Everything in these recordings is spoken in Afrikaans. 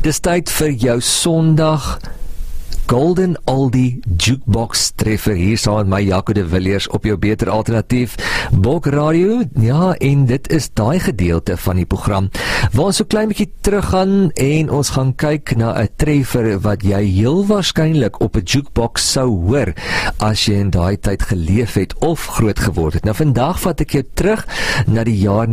Dis tyd vir jou Sondag Golden Oldie Jukebox treffer hier saam met my Jaco de Villiers op jou beter alternatief Bok Radio. Ja, en dit is daai gedeelte van die program waar ons so klein bietjie teruggaan en ons gaan kyk na 'n treffer wat jy heel waarskynlik op 'n jukebox sou hoor as jy in daai tyd geleef het of groot geword het. Nou vandag vat ek jou terug na die jaar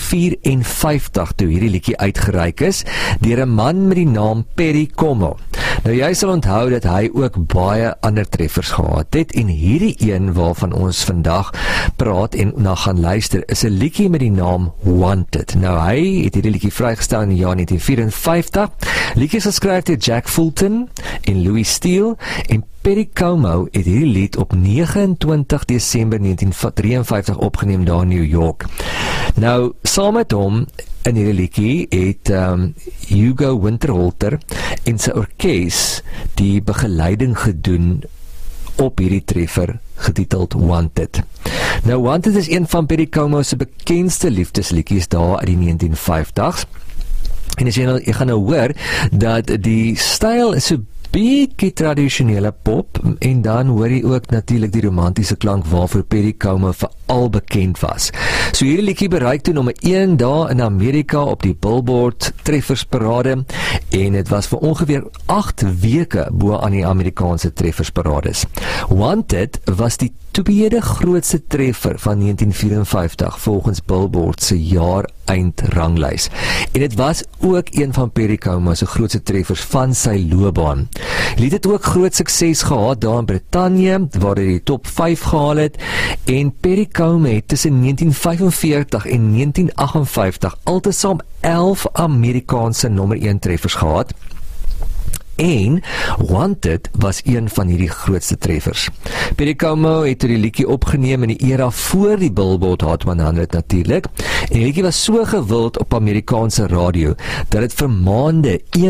1954 toe hierdie liedjie uitgereik is deur 'n man met die naam Perry Como. Nou jy sal onthou dat hy ook baie ander treffers gehad het en hierdie een waarvan ons vandag praat en na gaan luister is 'n liedjie met die naam Wanted. Nou hy het hierdie liedjie vrygestel in die jaar 1954. Liedjie is geskryf deur Jack Fulton en Louis Steele en Perry Como het hierdie lied op 29 Desember 1953 opgeneem daar in New York. Nou saam met hom in hierdie liedjie het Hugo Winterhalter en sy orkes die begeleiding gedoen op hierdie treffer getiteld Wanted. Nou Wanted is een van Perry Como se bekendste liefdesliedjies daar uit die 1950s. En as jy gaan nou hoor dat die styl is so bietjie tradisionele pop en dan hoor jy ook natuurlik die romantiese klank waarvoor Perry Como veral bekend was. So hierdie liedjie bereik toe nommer 1 daar in Amerika op die Billboard treffersparade en dit was vir ongeveer 8 weke bo aan die Amerikaanse treffersparades. Wanted was die tweede grootste treffer van 1954 volgens Billboard se jaar-eindranglys. En dit was ook een van Perry Como se grootste treffers van sy loopbaan. Die lied het ook groot sukses gehad daar in Brittanje, waar hy die top 5 gehaal het, en Perry Como het tussen 1945 en 1958 altesaam 11 Amerikaanse nommer 1 treffers gehad. En Wanted was een van hierdie grootste treffers. Perry Como het die liedjie opgeneem in die era voor die Billboard Hot 100 natuurlik. En die liedjie was so gewild op Amerikaanse radio dat dit vir maande